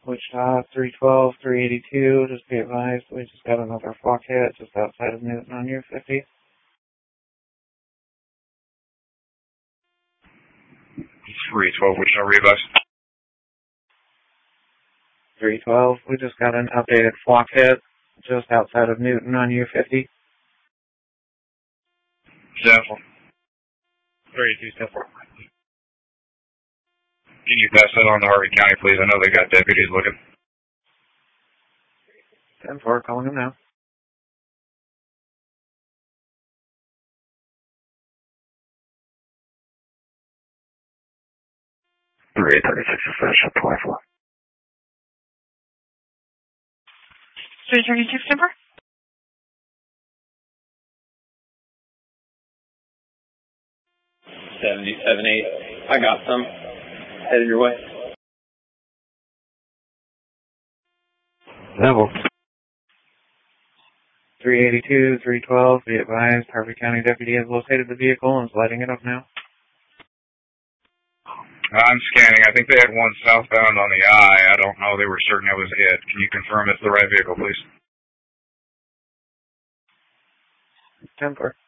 Wichita 312, 382, just be advised, we just got another flock hit just outside of Newton on U50. 312, Wichita, readvise. 312, we just got an updated flock hit just outside of Newton on U50. Sample. 32, Sample. Can you pass that on to Harvey County, please? I know they got deputies looking. 10-4, calling him now. 3836 is finish up 24. 336 number? 77-8. I got some. Headed your way. Level. 382, 312, be advised, Harvey County deputy has located the vehicle and is lighting it up now. I'm scanning. I think they had one southbound on the I. I don't know. They were certain it was it. Can you confirm it's the right vehicle, please? 10-4.